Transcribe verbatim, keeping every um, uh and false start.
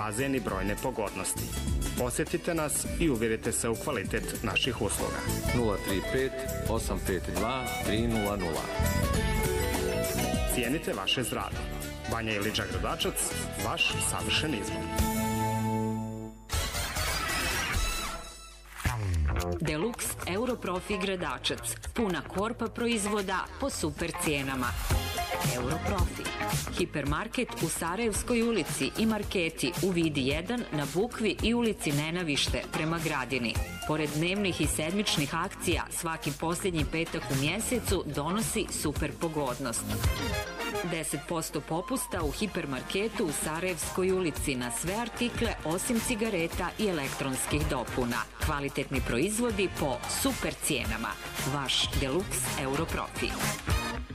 bazen i brojne pogodnosti. Posjetite nas i uvjerite se u kvalitet naših usluga. nula tri pet osam pet dva tri nula nula. Cijenite vaše zdravlje. Banja Ilića Gradačac, vaš savršen izbor. Deluxe Europrofi Gradačac. Puna korpa proizvoda po super cijenama. Europrofi. Hipermarket u Sarajevskoj ulici i marketi u Vidi jedan na Bukvi i ulici Nenavište prema Gradini. Pored dnevnih i sedmičnih akcija, svaki posljednji petak u mjesecu donosi super pogodnost. deset posto popusta u hipermarketu u Sarajevskoj ulici na sve artikle osim cigareta i elektronskih dopuna. Kvalitetni proizvodi po super cijenama. Vaš Deluxe Europrofi.